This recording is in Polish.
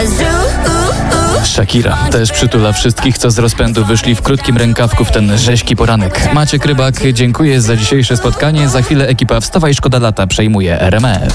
Shakira też przytula wszystkich, co z rozpędu wyszli w krótkim rękawku w ten rzeźki poranek. Maciek Rybak, dziękuję za dzisiejsze spotkanie. Za chwilę ekipa Wstawaj, szkoda lata przejmuje RMF.